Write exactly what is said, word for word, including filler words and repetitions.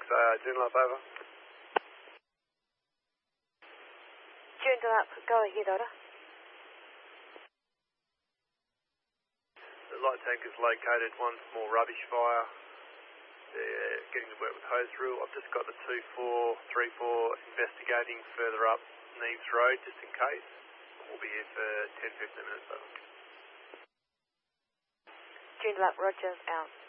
uh, Joondalup over. Joondalup, go ahead, Otter. The light tank is located, one small rubbish fire. They're getting to work with hose rule. I've just got the two four three four investigating further up Neves Road just in case. We'll be here for ten to fifteen minutes over. Joondalup, Roger, out.